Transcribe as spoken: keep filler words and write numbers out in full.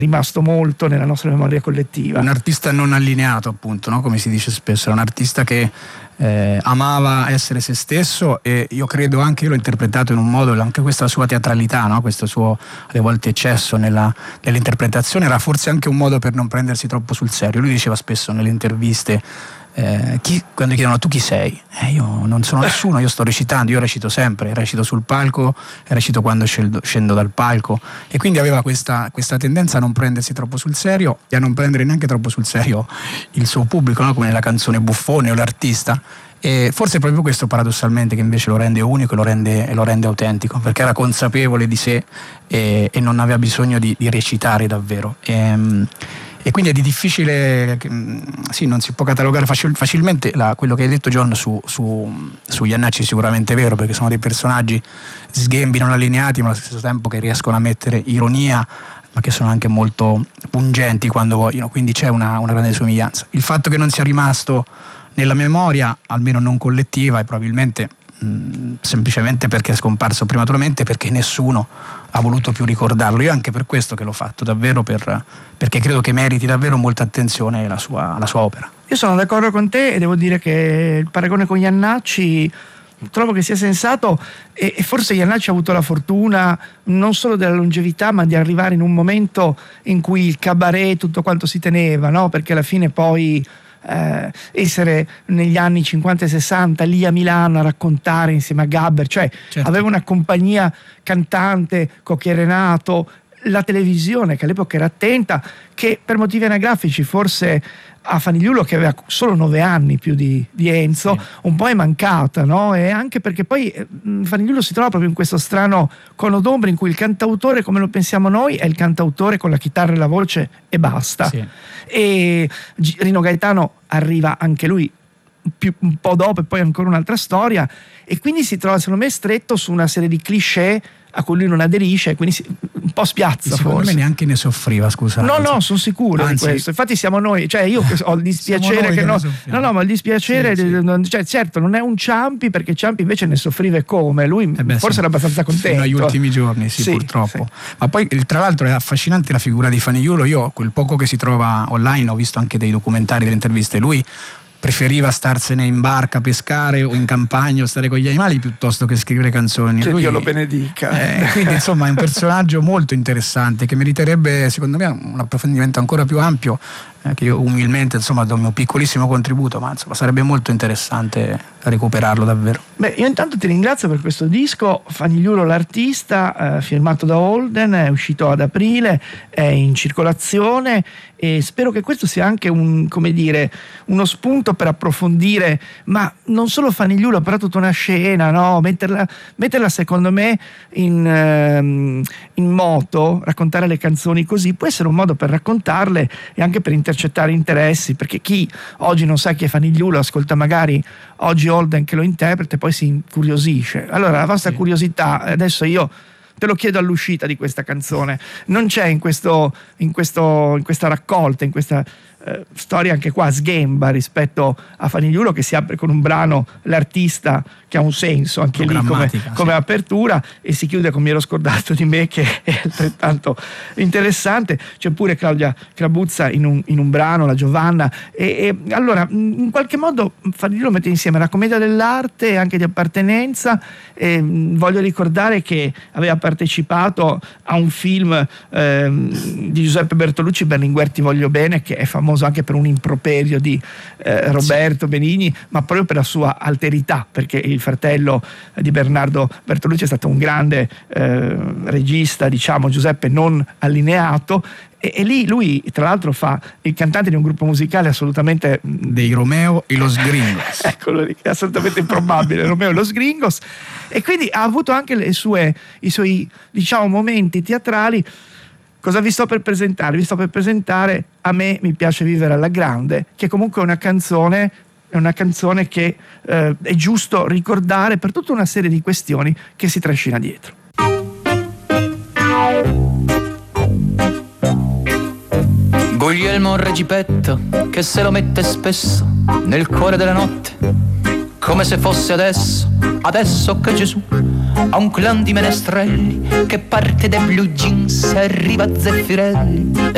rimasto molto nella nostra memoria collettiva. Un artista non allineato, appunto, no? Come si dice spesso, era un artista che eh, amava essere se stesso, e io credo anche, io l'ho interpretato in un modo, anche questa sua teatralità, no? Questo suo alle volte eccesso nella, nell'interpretazione era forse anche un modo per non prendersi troppo sul serio. Lui diceva spesso nelle interviste, Eh, chi, quando chiedono tu chi sei, eh, io non sono nessuno, io sto recitando, io recito sempre, recito sul palco, recito quando scendo, scendo dal palco, e quindi aveva questa, questa tendenza a non prendersi troppo sul serio e a non prendere neanche troppo sul serio il suo pubblico, no? Come nella canzone Buffone o l'artista. E forse è proprio questo paradossalmente che invece lo rende unico e lo rende, e lo rende autentico, perché era consapevole di sé e, e non aveva bisogno di, di recitare davvero. E, E quindi è di difficile, sì, non si può catalogare facil, facilmente la, quello che hai detto, John, su, su, su Jannacci. Sicuramente è vero, perché sono dei personaggi sghembi, non allineati, ma allo stesso tempo che riescono a mettere ironia, ma che sono anche molto pungenti quando vogliono, quindi c'è una, una grande somiglianza. Il fatto che non sia rimasto nella memoria, almeno non collettiva, è probabilmente mh, semplicemente perché è scomparso prematuramente, perché nessuno ha voluto più ricordarlo. Io anche per questo che l'ho fatto, davvero per, perché credo che meriti davvero molta attenzione la sua, la sua opera. Io sono d'accordo con te e devo dire che il paragone con Jannacci trovo che sia sensato, e, e forse Jannacci ha avuto la fortuna non solo della longevità, ma di arrivare in un momento in cui il cabaret, tutto quanto si teneva, no? Perché alla fine poi Eh, essere negli anni cinquanta e sessanta lì a Milano a raccontare insieme a Gabber, cioè certo, aveva una compagnia cantante, Cocchi e Renato, la televisione che all'epoca era attenta, che per motivi anagrafici forse a Fanigliulo, che aveva solo nove anni più di, di Enzo, sì, un po' è mancata, no? E anche perché poi eh, Fanigliulo si trova proprio in questo strano cono d'ombra in cui il cantautore, come lo pensiamo noi, è il cantautore con la chitarra e la voce e basta. Sì. E Rino Gaetano arriva anche lui più, un po' dopo, e poi ancora un'altra storia, e quindi si trova secondo me stretto su una serie di cliché a cui lui non aderisce, quindi si, un po' spiazza. Secondo forse me neanche ne soffriva, scusa. No, no, sono sicuro Anzi, di questo. Infatti siamo noi, cioè io ho il dispiacere che, che no, no, no, ma il dispiacere, sì, sì. Cioè, certo, non è un Ciampi, perché Ciampi invece ne soffriva come lui, eh beh, forse sì, era abbastanza contento. Fino agli ultimi giorni, sì, sì purtroppo. Sì. Ma poi tra l'altro è affascinante la figura di Fanigliulo. Io quel poco che si trova online ho visto anche dei documentari, delle interviste. Lui preferiva starsene in barca a pescare o in campagna o stare con gli animali piuttosto che scrivere canzoni. Che Lui, Dio lo benedica. Eh, quindi insomma è un personaggio molto interessante che meriterebbe secondo me un approfondimento ancora più ampio, eh, che io umilmente insomma do il mio piccolissimo contributo, ma insomma sarebbe molto interessante recuperarlo davvero. Beh, io intanto ti ringrazio per questo disco, Fanigliulo l'artista, eh, firmato da Holden, è uscito ad aprile, è in circolazione, e spero che questo sia anche un, come dire, uno spunto per approfondire, ma non solo Fanigliulo, però tutta una scena, no? Metterla, metterla secondo me in, ehm, in moto, raccontare le canzoni così, può essere un modo per raccontarle e anche per intercettare interessi, perché chi oggi non sa chi è Fanigliulo ascolta magari oggi Holden che lo interpreta e poi si incuriosisce. Allora la vostra sì. curiosità, adesso io te lo chiedo all'uscita di questa canzone, non c'è in questo in questo in questa raccolta, in questa eh, storia anche qua sghemba rispetto a Fanigliulo, che si apre con un brano, l'artista, che ha un senso anche lì come, come sì. apertura, e si chiude con Mi ero scordato di me, che è altrettanto interessante. C'è pure Claudia Crabuzza in un, in un brano, la Giovanna, e, e allora in qualche modo Fanigliulo mette insieme la commedia dell'arte e anche di appartenenza. E voglio ricordare che aveva partecipato a un film eh, di Giuseppe Bertolucci, Berlinguer Ti voglio bene, che è famoso anche per un improperio di eh, Roberto sì. Benigni, ma proprio per la sua alterità, perché il fratello di Bernardo Bertolucci è stato un grande eh, regista, diciamo, Giuseppe non allineato, e, e lì lui tra l'altro fa il cantante di un gruppo musicale assolutamente dei Romeo e los Gringos. Eccolo lì, è assolutamente improbabile, Romeo e los Gringos, e quindi ha avuto anche le sue, i suoi, diciamo, momenti teatrali. Cosa vi sto per presentare? Vi sto per presentare A me mi piace vivere alla grande, che comunque è una canzone, è una canzone che eh, è giusto ricordare per tutta una serie di questioni che si trascina dietro. Guglielmo Regipetto, che se lo mette spesso nel cuore della notte, come se fosse adesso, adesso che Gesù ha un clan di menestrelli che parte dai blue jeans e arriva a Zeffirelli.